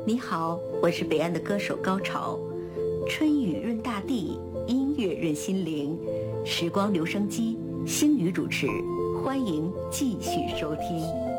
你好，我是北岸的歌手高潮。春雨润大地，音乐润心灵，时光留声机，星宇主持，欢迎继续收听。